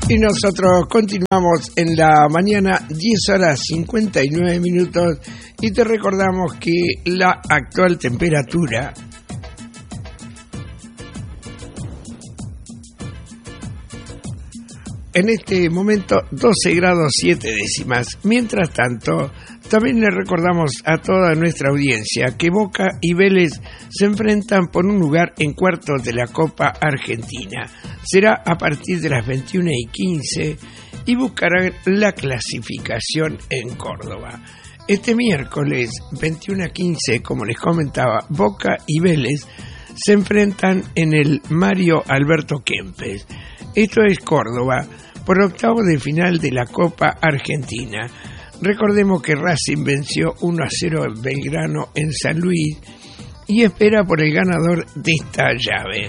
Y nosotros continuamos en la mañana, 10:59, y te recordamos que la actual temperatura en este momento 12 grados 7 décimas. Mientras tanto, también le recordamos a toda nuestra audiencia que Boca y Vélez se enfrentan por un lugar en cuartos de la Copa Argentina. Será a partir de las 21:15 y buscarán la clasificación en Córdoba. Este miércoles 21:15, como les comentaba, Boca y Vélez se enfrentan en el Mario Alberto Kempes. Esto es Córdoba, por octavo de final de la Copa Argentina. Recordemos que Racing venció 1-0 en Belgrano en San Luis y espera por el ganador de esta llave.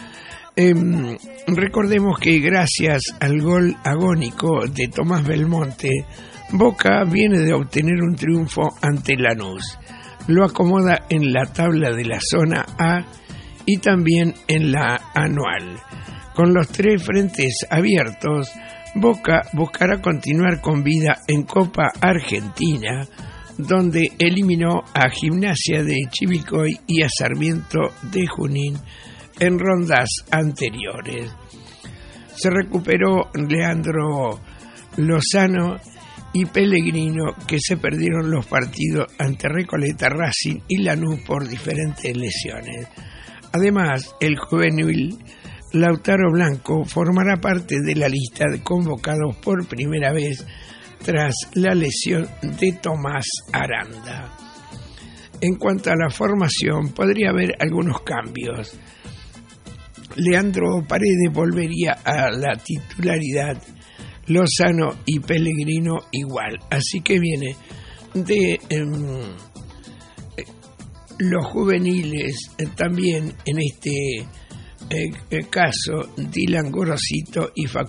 Recordemos que gracias al gol agónico de Tomás Belmonte, Boca viene de obtener un triunfo ante Lanús. Lo acomoda en la tabla de la zona A y también en la anual. Con los tres frentes abiertos, Boca buscará continuar con vida en Copa Argentina, donde eliminó a Gimnasia de Chivilcoy y a Sarmiento de Junín en rondas anteriores. Se recuperó Leandro Lozano y Pellegrino, que se perdieron los partidos ante Recoleta, Racing y Lanús por diferentes lesiones. Además, el juvenil Lautaro Blanco formará parte de la lista de convocados por primera vez tras la lesión de Tomás Aranda. En cuanto a la formación, podría haber algunos cambios. Leandro Paredes volvería a la titularidad, Lozano y Pellegrino igual. Así que viene de los juveniles también en este caso Dylan Gorosito y Facundo